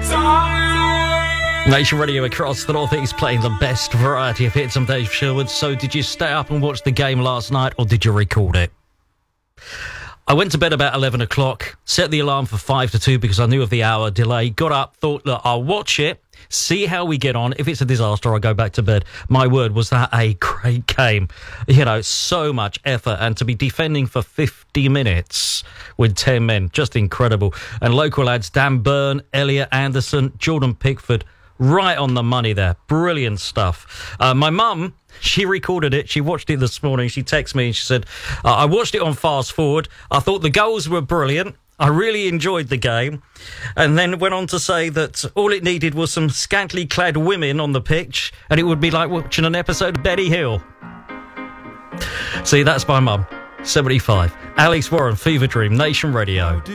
Nation Radio across the North East playing the best variety of hits. I'm Dave Sherwood. So did you stay up and watch the game last night, or did you record it? I went to bed about 11 o'clock, set the alarm for 5 to 2 because I knew of the hour delay, got up, thought, look, I'll watch it, see how we get on. If it's a disaster, I'll go back to bed. My word, was that a great game. You know, so much effort, and to be defending for 50 minutes with 10 men, just incredible. And local lads, Dan Byrne, Elliot Anderson, Jordan Pickford, right on the money there. Brilliant stuff. My mum, she recorded it. She watched it this morning. She texted me and she said, I watched it on fast forward. I thought the goals were brilliant. I really enjoyed the game. And then went on to say that all it needed was some scantily clad women on the pitch, and it would be like watching an episode of Benny Hill. See, that's my mum, 75. Alex Warren, Fever Dream, Nation Radio.